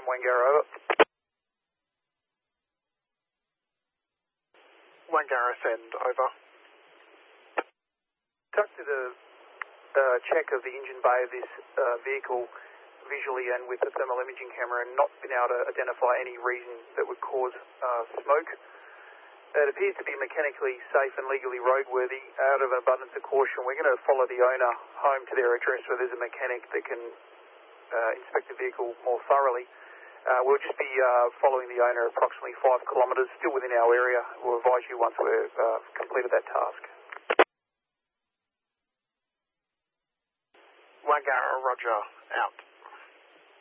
Wangara, over. Wangara, send, over. Conducted a check of the engine bay of this vehicle visually and with the thermal imaging camera and not been able to identify any reason that would cause smoke. It appears to be mechanically safe and legally roadworthy. Out of an abundance of caution, we're going to follow the owner home to their address where there's a mechanic that can inspect the vehicle more thoroughly. We'll just be following the owner approximately 5 kilometres, still within our area. We'll advise you once we've completed that task. Wangara, roger, out.